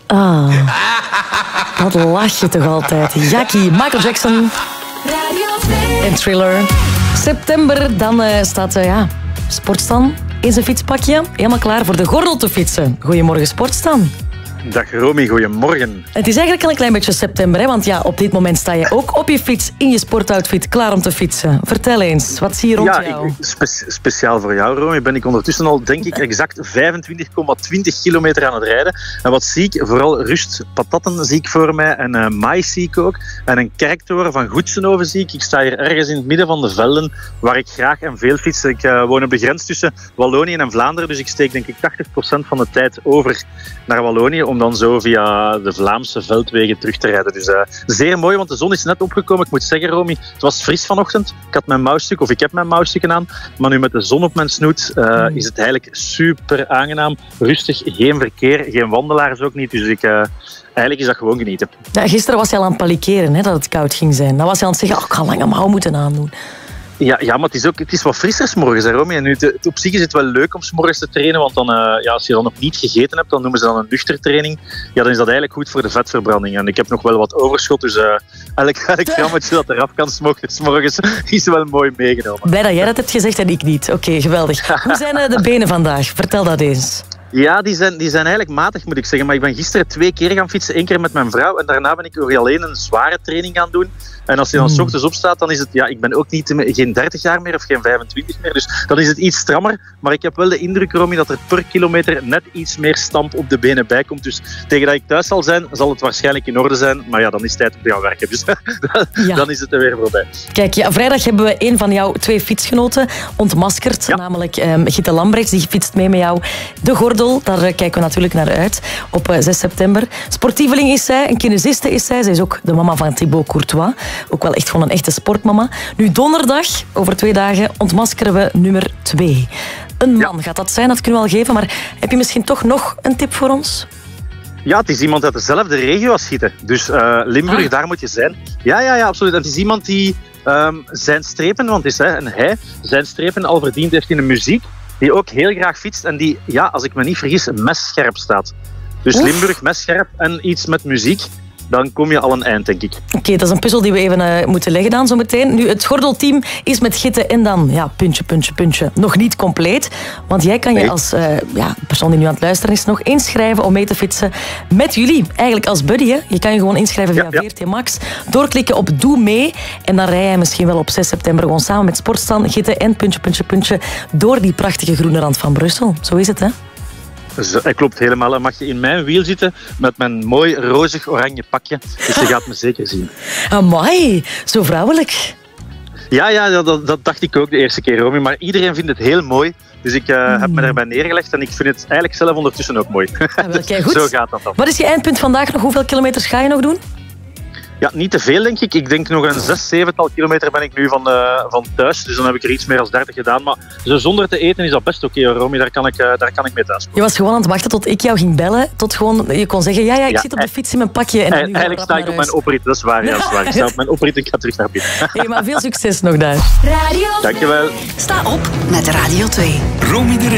Ah, dat lach je toch altijd. Jackie, Michael Jackson en Thriller. September, dan staat Sportstan in zijn fietspakje. Helemaal klaar voor de gordel te fietsen. Goedemorgen, Sportstan. Dag Romy, goedemorgen. Het is eigenlijk al een klein beetje september, hè? Want ja, op dit moment sta je ook op je fiets in je sportoutfit klaar om te fietsen. Vertel eens, wat zie je rond jou? Speciaal voor jou, Romy, ben ik ondertussen al, denk ik, exact 25,20 kilometer aan het rijden. En wat zie ik? Vooral rust, patatten zie ik voor mij en mais zie ik ook. En een kerktoren van Goedsenhoven zie ik. Ik sta hier ergens in het midden van de velden, waar ik graag en veel fiets. Ik woon op de grens tussen Wallonië en Vlaanderen, dus ik steek denk ik 80% van de tijd over naar Wallonië, om dan zo via de Vlaamse veldwegen terug te rijden. Dus zeer mooi, want de zon is net opgekomen. Ik moet zeggen, Romy, het was fris vanochtend. Ik heb mijn mouwstukken aan. Maar nu met de zon op mijn snoet is het eigenlijk super aangenaam. Rustig, geen verkeer, geen wandelaars ook niet. Dus eigenlijk is dat gewoon genieten. Ja, gisteren was je al aan het palikeren, hè, dat het koud ging zijn. Dan was je aan het zeggen, ik ga lange mouw moeten aandoen. Ja, maar het is wat frisser 's morgens, hè, Romy. En nu, op zich is het wel leuk om 's morgens te trainen, want dan, als je dan nog niet gegeten hebt, dan noemen ze dan een nuchtertraining. Ja, dan is dat eigenlijk goed voor de vetverbranding. En ik heb nog wel wat overschot, dus elk grammetje dat eraf kan 's morgens is wel mooi meegenomen. Blij dat jij dat hebt gezegd en ik niet. Oké, geweldig. Hoe zijn de benen vandaag? Vertel dat eens. Ja, die zijn eigenlijk matig, moet ik zeggen. Maar ik ben gisteren 2 keer gaan fietsen. 1 keer met mijn vrouw en daarna ben ik nog alleen een zware training gaan doen. En als je dan 's ochtends opstaat, dan is het... Ja, ik ben ook geen 30 jaar meer of geen 25 meer. Dus dan is het iets strammer. Maar ik heb wel de indruk, Romy, dat er per kilometer net iets meer stamp op de benen bij komt. Dus tegen dat ik thuis zal zijn, zal het waarschijnlijk in orde zijn. Maar ja, dan is het tijd om te gaan werken. Dus dan is het er weer voorbij. Kijk, ja, vrijdag hebben we een van jouw 2 fietsgenoten ontmaskerd. Ja. Namelijk Gitte Lambrechts, die fietst mee met jou de gordel. Daar kijken we natuurlijk naar uit op 6 september. Sportieveling is zij, een kinesiste is zij. Zij is ook de mama van Thibaut Courtois. Ook wel echt gewoon een echte sportmama. Nu donderdag, over 2 dagen, ontmaskeren we nummer 2. Een man gaat dat zijn, dat kunnen we al geven. Maar heb je misschien toch nog een tip voor ons? Ja, het is iemand uit dezelfde regio als Gitte. Dus Limburg, daar moet je zijn. Ja, absoluut. En het is iemand die zijn strepen, want het is zijn strepen al verdiend heeft in de muziek. Die ook heel graag fietst en die, als ik me niet vergis, messcherp staat. Dus Limburg, messcherp en iets met muziek. Dan kom je al een eind, denk ik. Oké, dat is een puzzel die we even moeten leggen dan zometeen. Nu, het gordelteam is met Gitte en dan, puntje, nog niet compleet. Want jij kan je als persoon die nu aan het luisteren is, nog inschrijven om mee te fietsen met jullie. Eigenlijk als buddy, hè. Je kan je gewoon inschrijven via VRT Max. Doorklikken op Doe mee. En dan rij je misschien wel op 6 september gewoon samen met Sportstan, Gitte en puntje, door die prachtige groene rand van Brussel. Zo is het, hè? Dus, dat klopt helemaal. Dan mag je in mijn wiel zitten met mijn mooi rozig-oranje pakje. Dus je gaat me zeker zien. Amai, zo vrouwelijk. Ja, dat dacht ik ook de eerste keer, Romy. Maar iedereen vindt het heel mooi. Dus ik heb me daarbij neergelegd en ik vind het eigenlijk zelf ondertussen ook mooi. Dus, goed. Zo gaat dat dan. Wat is je eindpunt vandaag nog? Hoeveel kilometers ga je nog doen? Ja, niet te veel, denk ik. Ik denk nog een 6-7 kilometer ben ik nu van thuis. Dus dan heb ik er iets meer dan 30 gedaan. Maar zonder te eten is dat best oké, Romy. Daar kan ik mee thuis. Je was gewoon aan het wachten tot ik jou ging bellen. Tot gewoon je kon zeggen, ik zit op de fiets in mijn pakje. En eigenlijk sta ik op mijn oprit. Dat is waar. Ik sta op mijn oprit en ik ga terug naar binnen. Hey, maar veel succes nog daar. Dankjewel. Sta op met Radio 2. Romy de Ridder.